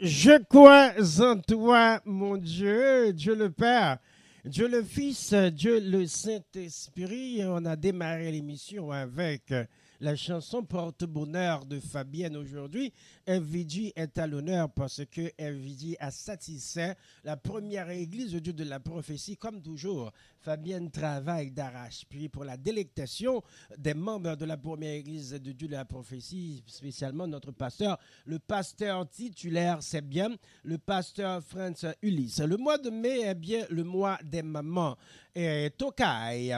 Je crois en toi, mon Dieu, Dieu le Père, Dieu le Fils, Dieu le Saint-Esprit. On a démarré l'émission avec la chanson Porte-Bonheur de Fabienne aujourd'hui. FVG est à l'honneur parce que FVG a satisfait la première église de Dieu de la prophétie. Comme toujours, Fabienne travaille d'arrache-pied pour la délectation des membres de la première église de Dieu de la prophétie, spécialement notre pasteur, le pasteur titulaire, c'est bien, le pasteur Franz Ulysse. Le mois de mai est bien le mois des mamans. Et Tokai